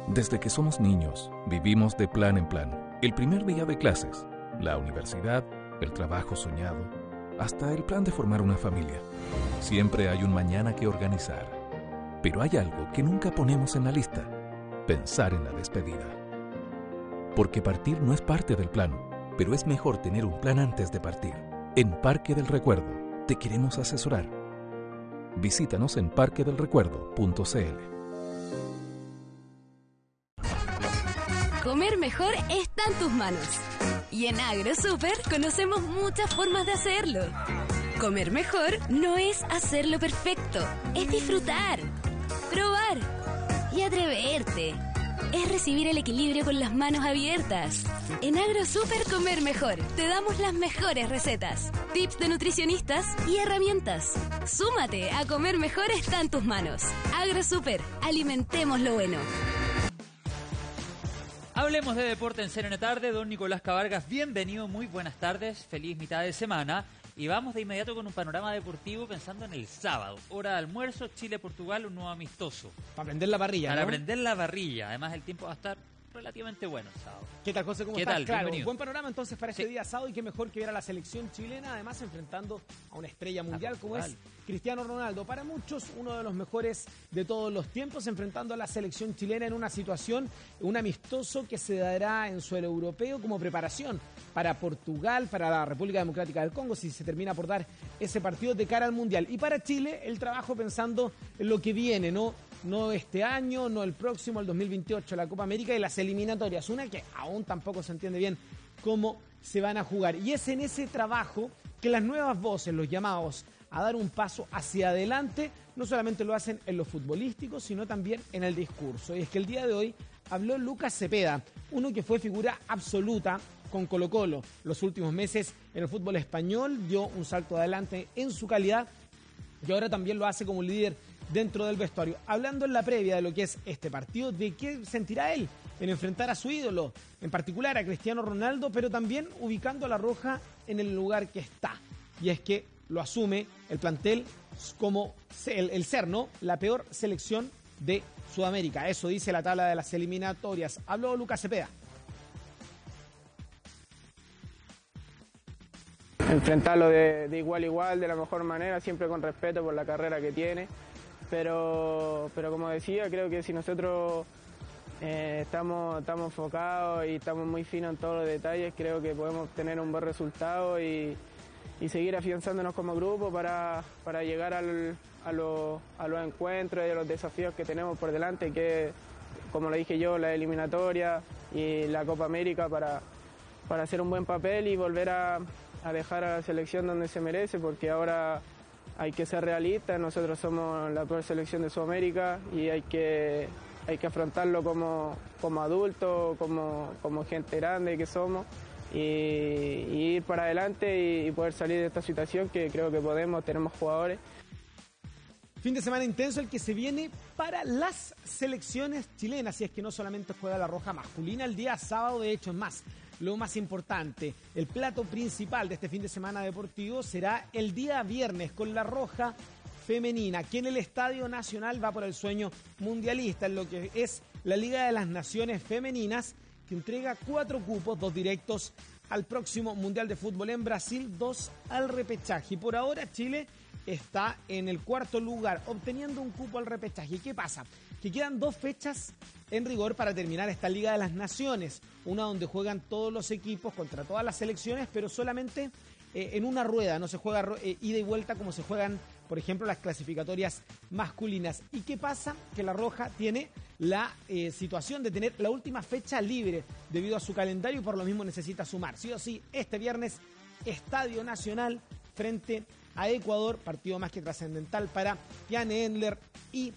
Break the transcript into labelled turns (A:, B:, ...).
A: Desde que somos niños, vivimos de plan en plan. El primer día de clases, la universidad, el trabajo soñado, hasta el plan de formar una familia. Siempre hay un mañana que organizar. Pero hay algo que nunca ponemos en la lista: pensar en la despedida. Porque partir no es parte del plan, pero es mejor tener un plan antes de partir. En Parque del Recuerdo te queremos asesorar. Visítanos en parquedelrecuerdo.cl.
B: Comer mejor está en tus manos. Y en AgroSuper conocemos muchas formas de hacerlo. Comer mejor no es hacerlo perfecto, es disfrutar, probar y atreverte. Es recibir el equilibrio con las manos abiertas. En AgroSuper Comer Mejor te damos las mejores recetas, tips de nutricionistas y herramientas. Súmate a Comer Mejor está en tus manos. AgroSuper, alimentemos lo bueno.
C: Hablemos de deporte en Serenata Tarde. Don Nicolás Cabargas, bienvenido, muy buenas tardes, feliz mitad de semana. Y vamos de inmediato con un panorama deportivo pensando en el sábado. Hora de almuerzo, Chile-Portugal, un nuevo amistoso.
D: Para prender la parrilla,
C: Para
D: ¿no?
C: prender la parrilla. Además, el tiempo va a estar relativamente bueno el sábado.
D: ¿Qué tal, José? ¿Cómo
C: ¿Qué
D: estás?
C: tal?
D: Claro,
C: Bienvenido.
D: buen panorama entonces para este
C: Sí.
D: día sábado, y qué mejor que ver a la selección chilena, además enfrentando a una estrella mundial como es Cristiano Ronaldo. Para muchos, uno de los mejores de todos los tiempos, enfrentando a la selección chilena en una situación, un amistoso que se dará en suelo europeo como preparación para Portugal, para la República Democrática del Congo, si se termina por dar ese partido de cara al Mundial. Y para Chile, el trabajo pensando en lo que viene, no este año, no el próximo, el 2028, la Copa América y las eliminatorias. Una que aún tampoco se entiende bien cómo se van a jugar. Y es en ese trabajo que las nuevas voces, los llamados a dar un paso hacia adelante, no solamente lo hacen en lo futbolístico, sino también en el discurso. Y es que el día de hoy habló Lucas Cepeda, uno que fue figura absoluta con Colo-Colo. Los últimos meses en el fútbol español dio un salto adelante en su calidad y ahora también lo hace como líder dentro del vestuario. Hablando en la previa de lo que es este partido, de qué sentirá él en enfrentar a su ídolo, en particular a Cristiano Ronaldo, pero también ubicando a la Roja en el lugar que está. Y es que lo asume el plantel como el ser, ¿no?, la peor selección de Sudamérica. Eso dice la tabla de las eliminatorias. Habló Lucas Cepeda.
E: Enfrentarlo de igual a igual, de la mejor manera, siempre con respeto por la carrera que tiene. Pero como decía, creo que si nosotros estamos enfocados y estamos muy finos en todos los detalles, creo que podemos obtener un buen resultado y seguir afianzándonos como grupo para llegar a los encuentros y a los desafíos que tenemos por delante, que, como le dije yo, la eliminatoria y la Copa América, para hacer un buen papel y volver a dejar a la selección donde se merece, porque ahora hay que ser realistas. Nosotros somos la peor selección de Sudamérica y hay que afrontarlo como adultos, como gente grande que somos, y ir para adelante y poder salir de esta situación, que creo que podemos, tenemos jugadores.
D: Fin de semana intenso el que se viene para las selecciones chilenas, y es que no solamente juega la Roja masculina el día sábado, de hecho es más, lo más importante, el plato principal de este fin de semana deportivo será el día viernes con la Roja femenina, que en el Estadio Nacional va por el sueño mundialista en lo que es la Liga de las Naciones Femeninas, que entrega 4 cupos, 2 directos al próximo Mundial de Fútbol en Brasil, 2 al repechaje. Y por ahora Chile está en el 4º lugar, obteniendo un cupo al repechaje. ¿Y qué pasa? Que quedan 2 fechas en rigor para terminar esta Liga de las Naciones, una donde juegan todos los equipos contra todas las selecciones, pero solamente en una rueda, no se juega ida y vuelta como se juegan, por ejemplo, las clasificatorias masculinas. ¿Y qué pasa? Que la Roja tiene la situación de tener la última fecha libre debido a su calendario, y por lo mismo necesita sumar sí o sí este viernes, Estadio Nacional frente a Ecuador, partido más que trascendental para Jan Endler y